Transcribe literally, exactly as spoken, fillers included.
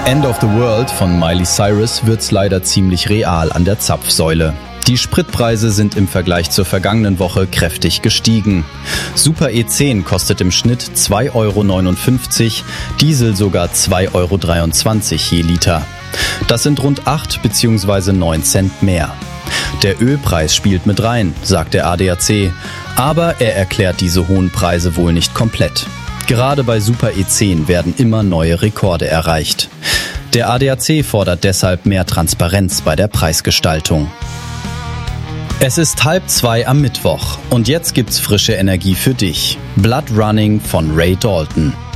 End of the World von Miley Cyrus wird's leider ziemlich real an der Zapfsäule. Die Spritpreise sind im Vergleich zur vergangenen Woche kräftig gestiegen. Super E zehn kostet im Schnitt zwei Euro neunundfünfzig, Diesel sogar zwei Euro dreiundzwanzig je Liter. Das sind rund acht bzw. neun Cent mehr. Der Ölpreis spielt mit rein, sagt der A D A C, aber er erklärt diese hohen Preise wohl nicht komplett. Gerade bei Super E zehn werden immer neue Rekorde erreicht. Der A D A C fordert deshalb mehr Transparenz bei der Preisgestaltung. Es ist halb zwei am Mittwoch und jetzt gibt's frische Energie für dich. Blood Running von Ray Dalton.